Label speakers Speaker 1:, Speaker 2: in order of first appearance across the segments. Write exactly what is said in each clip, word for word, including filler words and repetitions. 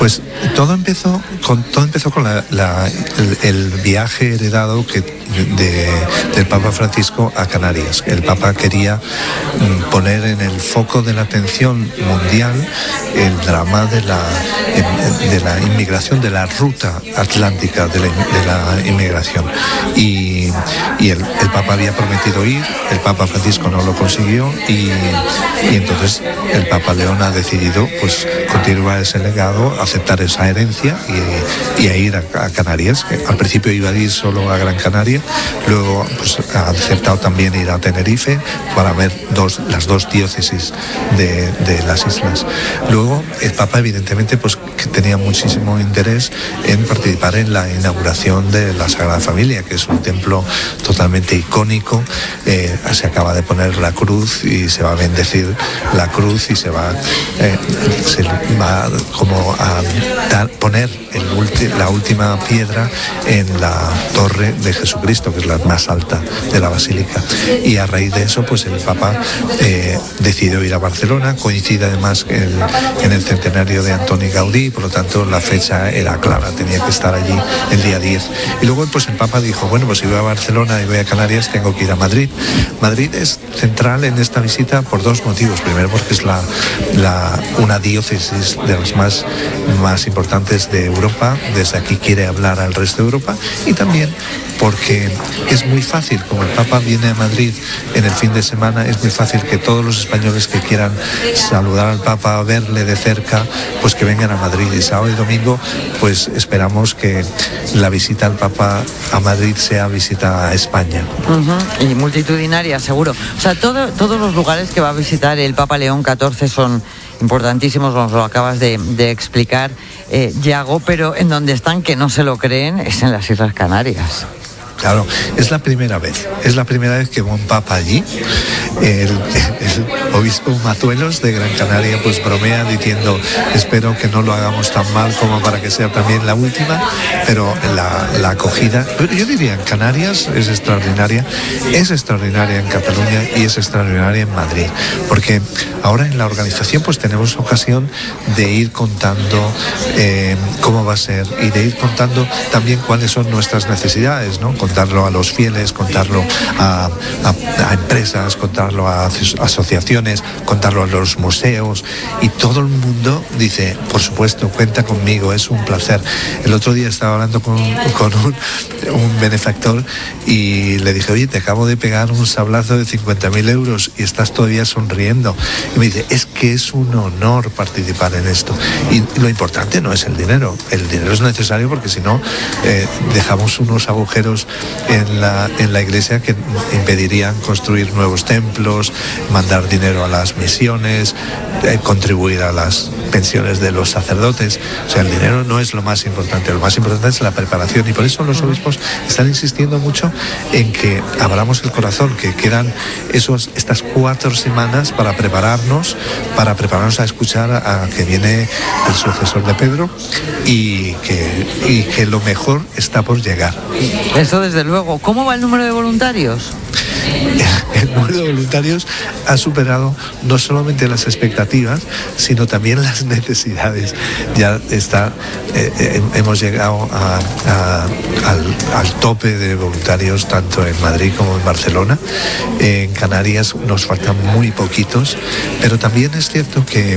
Speaker 1: Pues todo empezó con todo empezó con la, la, el, el viaje heredado que de, del Papa Francisco a Canarias. El Papa quería poner en el foco de la atención mundial el drama de la, de la inmigración, de la ruta atlántica de la, de la inmigración. Y, y el, el Papa había prometido ir, el Papa Francisco no lo consiguió y, y entonces el Papa León ha decidido pues continuar ese legado, aceptar esa herencia y, y a ir a, a Canarias. Al principio iba a ir solo a Gran Canaria, luego pues, ha aceptado también ir a Tenerife para ver dos, las dos diócesis de, de las islas. Luego el Papa evidentemente pues que tenía muchísimo interés en participar en la inauguración de la Sagrada Familia, que es un templo totalmente icónico. Eh, se acaba de poner la cruz y se va a bendecir la cruz y se va, eh, se va como a dar, poner el ulti, la última piedra en la torre de Jesucristo, que es la más alta de la basílica. Y a raíz de eso pues el Papa eh, decidió ir a Barcelona, coincide además el, en el centenario de Antoni Gaudí, por lo tanto la fecha era clara, tenía que estar allí el día diez. Y luego pues el Papa dijo, bueno, pues si voy a Barcelona y voy a Canarias tengo que ir a Madrid. Madrid es central en esta visita por dos motivos. Primero porque es la, la, una diócesis de las más, más importantes de Europa, desde aquí quiere hablar al resto de Europa, y también porque es muy fácil, como el Papa viene a Madrid en el fin de semana, es muy fácil que todos los españoles que quieran saludar al Papa, verle de cerca, pues que vengan a Madrid. Y sábado y domingo pues esperamos que la visita al Papa a Madrid sea visita a España.
Speaker 2: Uh-huh. Y multitudinaria, seguro. O sea, todo, todos los lugares que va a visitar el Papa León catorce son importantísimos, nos lo acabas de, de explicar, eh, Yago, pero en donde están que no se lo creen es en las Islas Canarias.
Speaker 1: Claro, es la primera vez, es la primera vez que va un papa allí. El, el obispo Mazuelos de Gran Canaria pues bromea diciendo, espero que no lo hagamos tan mal como para que sea también la última, pero la, la acogida, yo diría en Canarias es extraordinaria, es extraordinaria en Cataluña y es extraordinaria en Madrid, porque ahora en la organización pues tenemos ocasión de ir contando eh, cómo va a ser y de ir contando también cuáles son nuestras necesidades, ¿no? Contarlo a los fieles, contarlo a, a, a empresas, contarlo a asociaciones, contarlo a los museos, y todo el mundo dice, por supuesto, cuenta conmigo, es un placer. El otro día estaba hablando con, con un, un benefactor y le dije, oye, te acabo de pegar un sablazo de cincuenta mil euros y estás todavía sonriendo. Y me dice, es que es un honor participar en esto. Y lo importante no es el dinero, el dinero es necesario porque si no eh, dejamos unos agujeros en la, en la iglesia que impedirían construir nuevos templos, mandar dinero a las misiones, eh, contribuir a las pensiones de los sacerdotes. O sea, el dinero no es lo más importante, lo más importante es la preparación, y por eso los obispos están insistiendo mucho en que abramos el corazón, que quedan esos, estas cuatro semanas para prepararnos, para prepararnos a escuchar a, a que viene el sucesor de Pedro y que, y que lo mejor está por llegar.
Speaker 2: Eso desde luego. ¿Cómo va el número de voluntarios?
Speaker 1: El número de voluntarios ha superado no solamente las expectativas, sino también las necesidades. Ya está, eh, eh, hemos llegado a, a, al, al tope de voluntarios tanto en Madrid como en Barcelona. Eh, en Canarias nos faltan muy poquitos, pero también es cierto que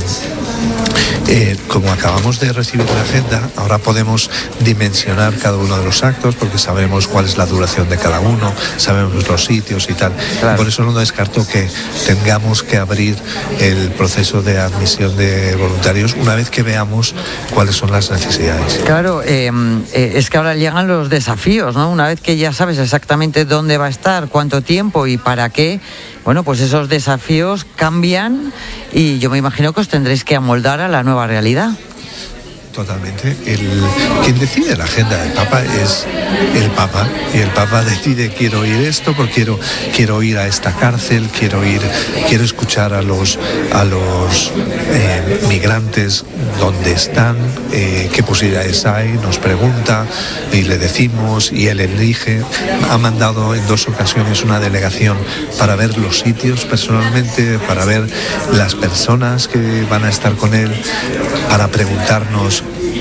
Speaker 1: Eh, como acabamos de recibir la agenda, ahora podemos dimensionar cada uno de los actos porque sabemos cuál es la duración de cada uno, sabemos los sitios y tal. Claro. Por eso no descarto que tengamos que abrir el proceso de admisión de voluntarios una vez que veamos cuáles son las necesidades.
Speaker 2: Claro, eh, eh, es que ahora llegan los desafíos, ¿no? Una vez que ya sabes exactamente dónde va a estar, cuánto tiempo y para qué, bueno, pues esos desafíos cambian y yo me imagino que os tendréis que amoldar a la nueva realidad.
Speaker 1: Totalmente. El, quien decide la agenda del Papa es el Papa, y el Papa decide, quiero ir esto, porque quiero, quiero ir a esta cárcel, quiero ir, quiero escuchar a los, a los eh, migrantes dónde están, eh, qué posibilidades hay, nos pregunta y le decimos y él elige. Ha mandado en dos ocasiones una delegación para ver los sitios personalmente, para ver las personas que van a estar con él, para preguntarnos